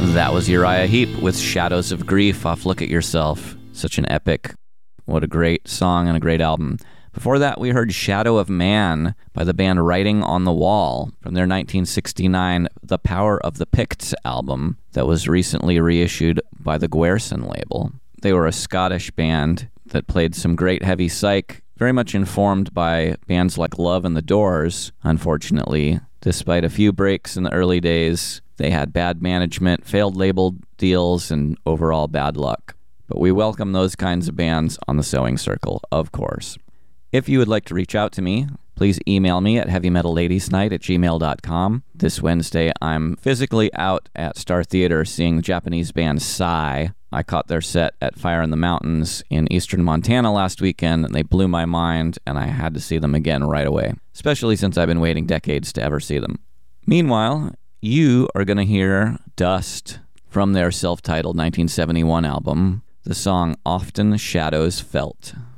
That was Uriah Heep with Shadows of Grief off Look at Yourself. Such an epic. What a great song and a great album. Before that, we heard Shadow of Man by the band Writing on the Wall from their 1969 The Power of the Picts album that was recently reissued by the Gwerson label. They were a Scottish band that played some great heavy psych, very much informed by bands like Love and the Doors, unfortunately. Despite a few breaks in the early days, they had bad management, failed label deals, and overall bad luck. But we welcome those kinds of bands on the Sewing Circle, of course. If you would like to reach out to me, please email me at heavymetalladiesnight@gmail.com. This Wednesday, I'm physically out at Star Theater seeing the Japanese band Psy. I caught their set at Fire in the Mountains in eastern Montana last weekend, and they blew my mind, and I had to see them again right away, especially since I've been waiting decades to ever see them. Meanwhile, you are going to hear Dust from their self-titled 1971 album, the song Often Shadows Felt.